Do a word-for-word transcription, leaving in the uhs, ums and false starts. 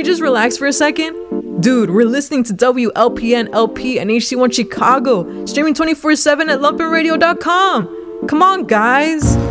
we just relax for a second? Dude, we're listening to W L P N L P and H C one Chicago, streaming twenty-four seven at lumpen radio dot com. Come on, guys.